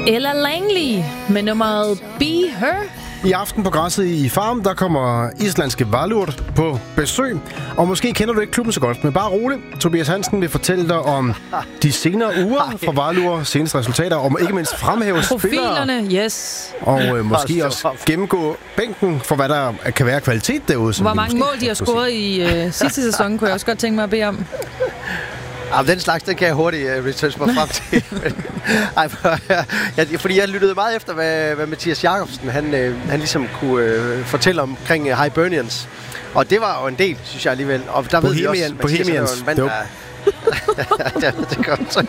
Ella Langley med nummeret Be Her. I aften på græsset i Farm, der kommer islandske Valur på besøg. Og måske kender du ikke klubben så godt, men bare rolig. Tobias Hansen vil fortælle dig om de senere uger fra Valur, seneste resultater, og ikke mindst fremhæve profilerne, yes. Og måske også gennemgå bænken for, hvad der kan være kvalitet derude. Hvor mange mål de har scoret i sidste sæson, kunne jeg også godt tænke mig at bede om. Jamen, den slags, den kan jeg hurtigt researche mig frem til. Fordi jeg lyttede meget efter, hvad Mathias Jakobsen han ligesom kunne fortælle omkring Hibernians. Og det var jo en del, synes jeg alligevel. Og der ved vi også, Bohemians. Det er godt.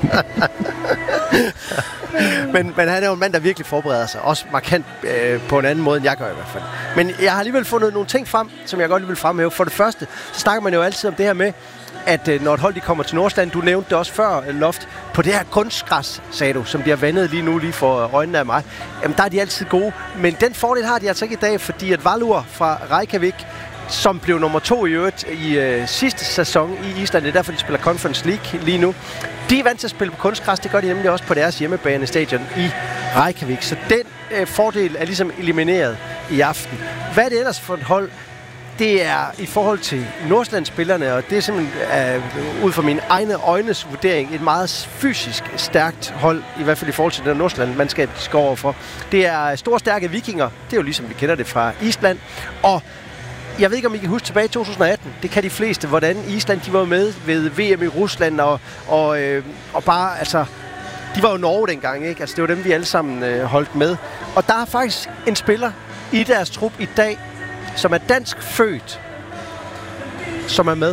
men han er jo en mand, der virkelig forbereder sig. Også markant på en anden måde, end jeg gør i hvert fald. Men jeg har alligevel fundet nogle ting frem, som jeg godt lige vil fremhæve. For det første, så snakker man jo altid om det her med, at når et hold de kommer til Nordsjælland, du nævnte det også før, Loft, på det her kunstgræs, sagde du, som de har vandet lige for øjnene af mig, jamen der er de altid gode. Men den fordel har de altså ikke i dag, fordi at Valur fra Reykjavik, som blev nummer 2 i øvrigt i sidste sæson i Island, det er derfor, de spiller Conference League lige nu, de er vant til at spille på kunstgræs, det gør de nemlig også på deres hjemmebanestadion i Reykjavik. Så den fordel er ligesom elimineret i aften. Hvad er det ellers for et hold? Det er i forhold til Nordsjællandsspillerne, og det er simpelthen ud fra mine egne øjnes vurdering et meget fysisk stærkt hold, i hvert fald i forhold til det Nordsjælland-mandskab, de skal overfor. Det er store, stærke vikinger, det er jo ligesom vi kender det fra Island, og jeg ved ikke, om I kan huske tilbage i 2018, det kan de fleste, hvordan Island de var med ved VM i Rusland, og bare, altså, de var jo Norge dengang, ikke? Altså, det var dem, vi alle sammen holdt med. Og der er faktisk en spiller i deres trup i dag, som er dansk født, som er med.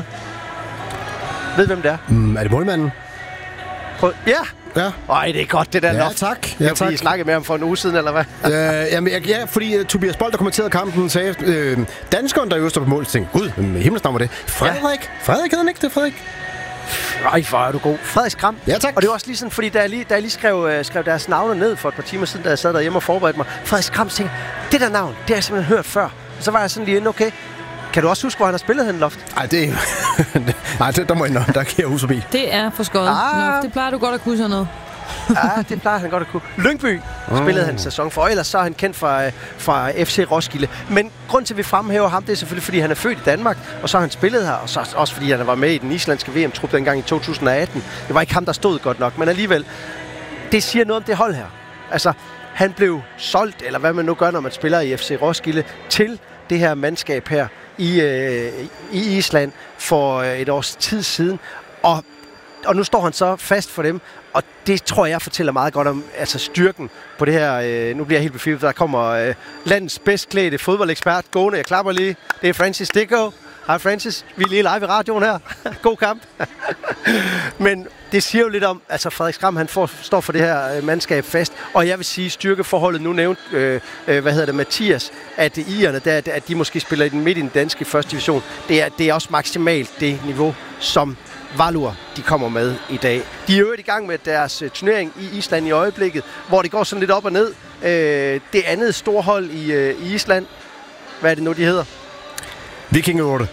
Ved hvem det er? Er det målmanden? Ja! Ja. Ej, det er godt, det der Loft. Tak. Ja, tak. I snakkede med ham for en uge siden, eller hvad? Fordi Tobias Bold, der kommenterede kampen, sagde, danskeren, der jo står på mål, tænkte, gud, himmelsnavn var det. Frederik? Ja. Frederik hed han ikke det, Frederik? Ej, hvor er du god. Frederik Skram. Ja, tak. Og det var også lige sådan, fordi da jeg lige skrev deres navne ned for et par timer siden, da jeg sad derhjemme og forberedte mig, Frederik Skram tænkte, det der navn, det har jeg simpelthen hørt før. Så var jeg sådan lige okay. Kan du også huske, hvor han har spillet hen, Loft? Nej, der må jeg nok. Der kan jeg huske forbi. Det er for skøjet. Det plejer du godt at kunne sådan noget. Ja, det plejer han godt at kunne. Lyngby spillede han sæson for, og ellers så er han kendt fra FC Roskilde. Men grund til, at vi fremhæver ham, det er selvfølgelig, fordi han er født i Danmark, og så har han spillet her, og så også fordi han var med i den islandske VM-trup dengang i 2018. Det var ikke ham, der stod godt nok, men alligevel, det siger noget om det hold her. Altså, han blev solgt, eller hvad man nu gør, når man spiller i FC Roskilde, til det her mandskab her i Island for et års tid siden. Og nu står han så fast for dem, og det tror jeg fortæller meget godt om altså styrken på det her. Nu bliver jeg helt befivet, der kommer landets bedst klædte fodboldekspert gående. Jeg klapper lige. Det er Francis Dicko. Hej Francis, vi er lige live i radioen her. God kamp. Men det siger jo lidt om, altså Frederik Skram, han står for det her mandskab fast. Og jeg vil sige, styrkeforholdet, nu nævnte, Mathias, at irerne, at de måske spiller midt i den danske første division, det er også maksimalt det niveau, som Valur, de kommer med i dag. De er jo i gang med deres turnering i Island i øjeblikket, hvor det går sådan lidt op og ned. Det andet storhold i Island, hvad er det nu, de hedder? Vikingur.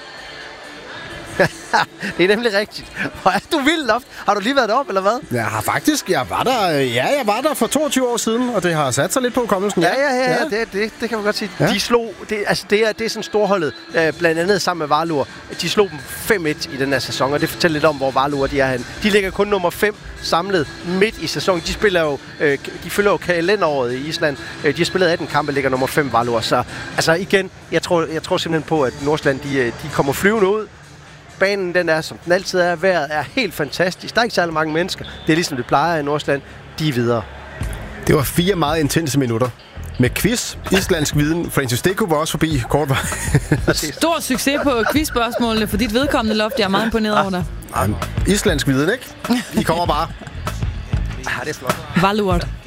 Det er nemlig rigtigt. Hvor er du vild, Loft? Har du lige været deroppe, eller hvad? Jeg har faktisk. Jeg var der for 22 år siden, og det har sat sig lidt på hukommelsen. Ja. Det kan man godt sige. Ja. De slog, det er sådan storholdet, blandt andet sammen med Valur. De slog dem 5-1 i den her sæson, og det fortæller lidt om, hvor Valur de er henne. De ligger kun nummer 5 samlet midt i sæsonen. De spiller jo, de følger jo kalenderåret i Island. De har spillet 18 kampe, ligger nummer 5 Valur. Så altså igen, jeg tror simpelthen på, at Nordsjælland de kommer flyvende ud. Banen, den er, som den altid er. Vejret er helt fantastisk. Der er ikke særlig mange mennesker. Det er ligesom det plejer i Nordsjælland. De er videre. Det var 4 meget intense minutter. Med quiz, islandsk viden. Francis Dicko var også forbi kort vej. Stor succes på quizspørgsmålene for dit vedkommende, Loft. Jeg er meget imponeret over dig. Islandsk viden, ikke? I kommer bare. Det er flot. Valur.